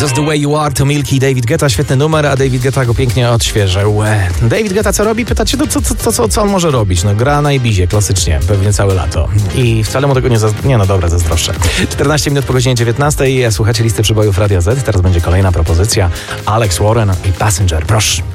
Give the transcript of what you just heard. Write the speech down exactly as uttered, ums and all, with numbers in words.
Just the Way You Are to Milky, David Guetta, świetny numer, a David Guetta go pięknie odświeżył. David Guetta co robi? Pytacie, no co, co, co, co, co on może robić? No gra na Ibizie, klasycznie, pewnie całe lato. I wcale mu tego nie... Zaz- nie, no dobra, zazdroszczę. czternaście minut po godzinie dziewiętnastej, słuchacie listy przybojów Radia Z. Teraz będzie kolejna propozycja. Alex Warren i Passenger, proszę.